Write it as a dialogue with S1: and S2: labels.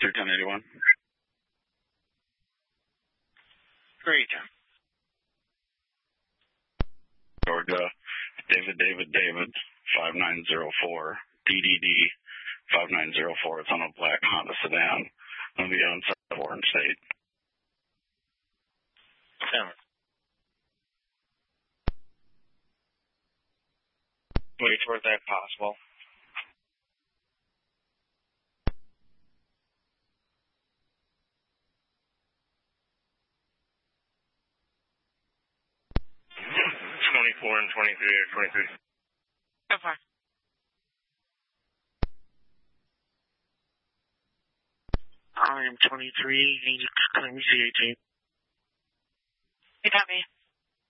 S1: 21081.
S2: Great.
S1: Georgia, David, 5904, DDD 5904. It's on a black Honda sedan. Going to be outside of Orange State.
S2: Yeah. Wait for that possible. Four and 23 or 23.
S3: So far. I am 23, claim C18.
S4: You got me.